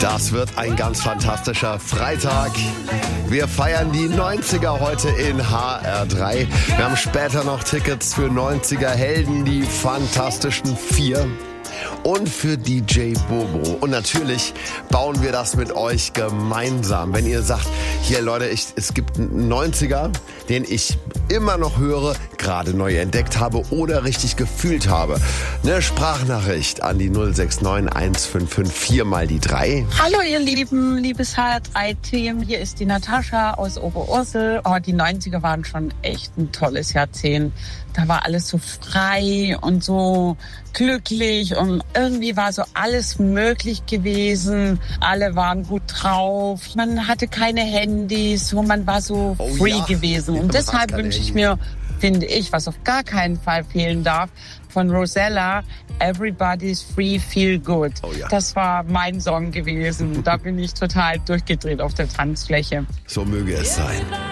Das wird ein ganz fantastischer Freitag. Wir feiern die 90er heute in HR3. Wir haben später noch Tickets für 90er Helden, die Fantastischen Vier. Und für DJ Bobo. Und natürlich bauen wir das mit euch gemeinsam. Wenn ihr sagt, hier Leute, es gibt einen 90er, den ich immer noch höre, gerade neu entdeckt habe oder richtig gefühlt habe. Eine Sprachnachricht an die 069 155 4 mal die 3. Hallo ihr Lieben, liebes HR3-Team. Hier ist die Natascha aus Oberursel. Oh, die 90er waren schon echt ein tolles Jahrzehnt. Da war alles so frei und so glücklich und irgendwie war so alles möglich gewesen. Alle waren gut drauf. Man hatte keine Handys und man war so free gewesen. Und deshalb wünsche ich mir, finde ich, was auf gar keinen Fall fehlen darf, von Rosella, Everybody's Free, Feel Good. Oh ja. Das war mein Song gewesen. Da bin ich total durchgedreht auf der Tanzfläche. So möge es sein.